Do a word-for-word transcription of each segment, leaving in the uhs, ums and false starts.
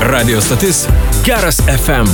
Radio stotis Geras F M.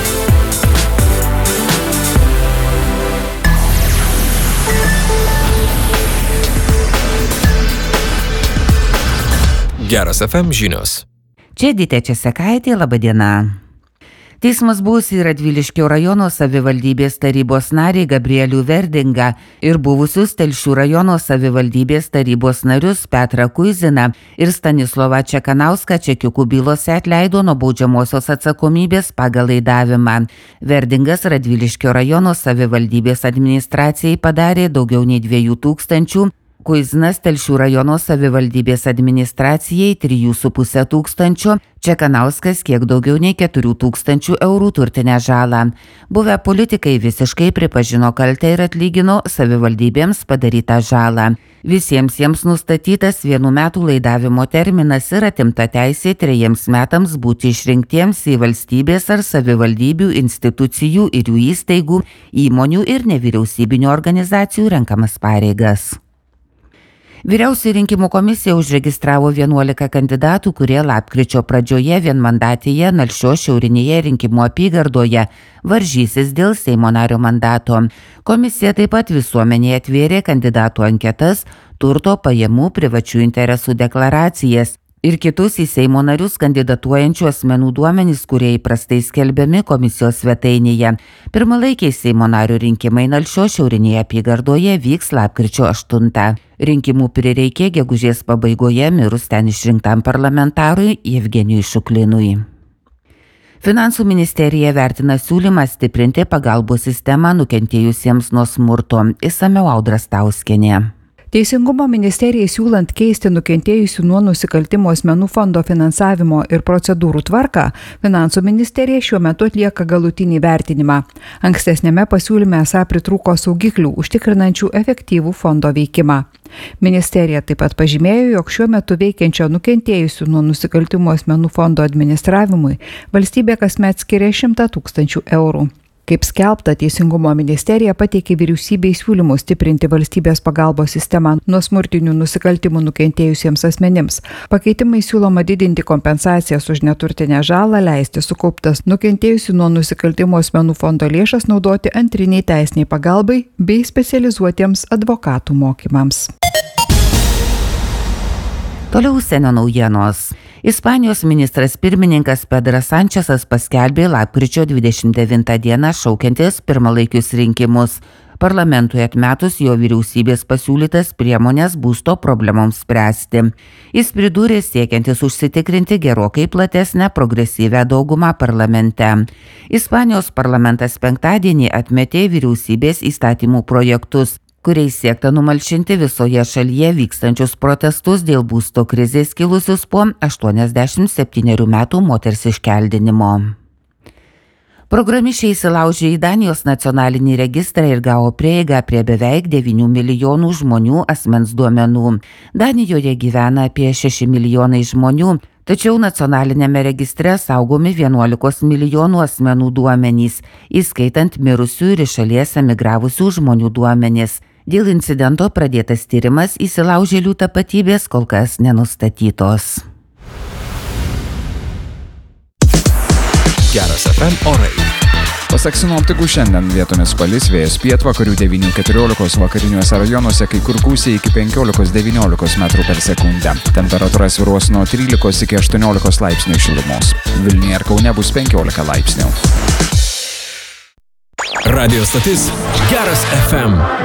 Geras F M žinios. Čia Edita Česekaitė, laba diena. Teismas buvusį Radviliškio rajono savivaldybės tarybos narį Gabrielių Verdingą ir buvusius Telšių rajono savivaldybės tarybos narius Petrą Kuiziną ir Stanislovą Čekanauską čekiukų bylose atleido nuo baudžiamosios atsakomybės pagal laidavimą. Verdingas Radviliškio rajono savivaldybės administracijai padarė daugiau nei dviejų tūkstančių, Kuizinas Telšių rajono savivaldybės administracijai trijų su puse tūkstančio, Čekanauskas kiek daugiau nei keturių tūkstančių eurų turtinę žalą. Buvę politikai visiškai pripažino kaltę ir atlygino savivaldybėms padarytą žalą. Visiems jiems nustatytas vienų metų laidavimo terminas ir atimta teisė trejiems metams būti išrinktiems į valstybės ar savivaldybių institucijų ir jų įstaigų, įmonių ir nevyriausybinių organizacijų renkamas pareigas. Vyriausioji rinkimų komisija užregistravo vienuolika kandidatų, kurie lapkričio pradžioje vienmandatėje Nalšios šiaurinėje rinkimų apygardoje varžysis dėl Seimo nario mandato. Komisija taip pat visuomenėje atvėrė kandidatų anketas, turto, pajamų, privačių interesų deklaracijas ir kitus į Seimo narius kandidatuojančių asmenų duomenys, kurie įprastai skelbiami komisijos svetainėje. Pirmalaikiai Seimo nario rinkimai Nalšios šiaurinėje apygardoje vyks lapkričio aštuntą. Rinkimų prireikė gegužės pabaigoje mirus ten išrinktam parlamentarui Jevgenijui Šuklinui. Finansų ministerija vertina siūlymą stiprinti pagalbos sistemą nukentėjusiems nuo smurto. Išsamiau Audra Stauskienė. Teisingumo ministerijai siūlant keisti nukentėjusių nuo nusikaltimo asmenų fondo finansavimo ir procedūrų tvarką, Finansų ministerija šiuo metu atlieka galutinį vertinimą. Ankstesnėme pasiūlyme esą pritrūko saugiklių užtikrinančių efektyvų fondo veikimą. Ministerija taip pat pažymėjo, jog šiuo metu veikiančio nukentėjusių nuo nusikaltimo asmenų fondo administravimui valstybė kasmet skiria šimtą tūkstančių eurų. Kaip skelbta, Teisingumo ministerija pateikė vyriausybei siūlymus stiprinti valstybės pagalbos sistemą nuo smurtinių nusikaltimų nukentėjusiems asmenims. Pakeitimai siūloma didinti kompensacijas už neturtinę žalą, leisti sukauptas nukentėjusių nuo nusikaltimo asmenų fondo lėšas naudoti antriniai teisiniai pagalbai bei specializuotiems advokatų mokymams. Toliau užsienio naujienos. Ispanijos ministras pirmininkas Pedras Sančesas paskelbė lapkričio dvidešimt devintą dieną šaukiantis pirmalaikius rinkimus. Parlamentui atmetus jo vyriausybės pasiūlytas priemonės būsto problemoms spręsti. Jis pridūrė siekiantis užsitikrinti gerokai platesnę progresyvę daugumą parlamente. Ispanijos parlamentas penktadienį atmetė vyriausybės įstatymų projektus, kuriais siekta numalšinti visoje šalyje vykstančius protestus dėl būsto krizės kilusius po aštuoniasdešimt septynerių metų moters iškeldinimo. Programišiai įsilaužė į Danijos nacionalinį registrą ir gavo prieigą prie beveik devynių milijonų žmonių asmens duomenų. Danijoje gyvena apie šeši milijonai žmonių, tačiau nacionalinėme registre saugomi vienuolikos milijonų asmenų duomenys, įskaitant mirusių ir iš šalies emigravusių žmonių duomenys. Dėl incidento pradėtas tyrimas, įsilaužėlių tapatybės kol kas nenustatytos. Geras F M orai. Pasak sinoptikų, šiandien vietomis palis, vėjas pietvakarių devynių keturiolikos, vakariniuose rajonuose kai kur gūsiai iki penkiolikos devyniolikos metrų per sekundę. Temperatūra svyruos nuo trylikos iki aštuoniolikos laipsnių šilumos. Vilniuje ir Kaune bus penkiolika laipsnių. Radio stotis Geras F M.